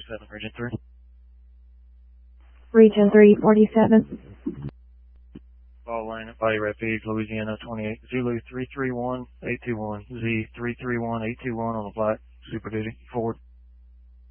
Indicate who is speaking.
Speaker 1: 347, Region 3.
Speaker 2: Region 347.
Speaker 1: Ball line at Bayou Refuge, Louisiana 28, Zulu 331821, Z 331821 on the flight, Super Duty, forward.